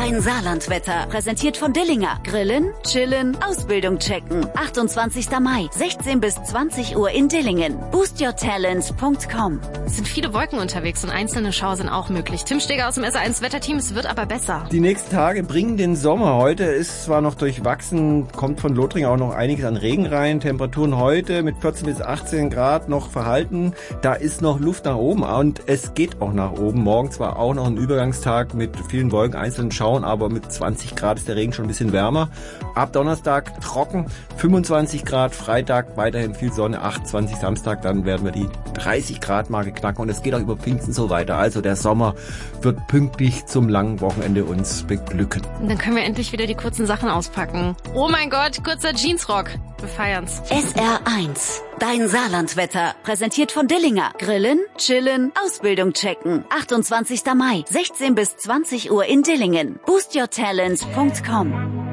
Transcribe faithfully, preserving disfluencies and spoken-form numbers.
Dein Saarlandwetter, präsentiert von Dillinger. Grillen, chillen, Ausbildung checken. achtundzwanzigster Mai, sechzehn bis zwanzig Uhr in Dillingen. boost your talent punkt com. Es sind viele Wolken unterwegs und einzelne Schauer sind auch möglich. Tim Steger aus dem S A eins Wetterteam, es wird aber besser. Die nächsten Tage bringen den Sommer. Heute ist zwar noch durchwachsen, kommt von Lothringen auch noch einiges an Regen rein. Temperaturen heute mit vierzehn bis achtzehn Grad noch verhalten. Da ist noch Luft nach oben und es geht auch nach oben. Morgen zwar auch noch ein Übergangstag mit vielen Wolken, einzelnen Schauern, aber mit zwanzig Grad ist der Regen schon ein bisschen wärmer. Ab Donnerstag trocken, fünfundzwanzig Grad, Freitag weiterhin viel Sonne, achtundzwanzig Samstag, dann werden wir die dreißig Grad Marke knacken und es geht auch über Pfingsten so weiter. Also der Sommer wird pünktlich zum langen Wochenende uns beglücken. Und dann können wir endlich wieder die kurzen Sachen auspacken. Oh mein Gott, kurzer Jeansrock. Wir feiern's. S R eins, dein Saarlandwetter, präsentiert von Dillinger. Grillen, chillen, Ausbildung checken. achtundzwanzigster Mai, sechzehn bis zwanzig Uhr in Dillingen. boost your talent punkt com.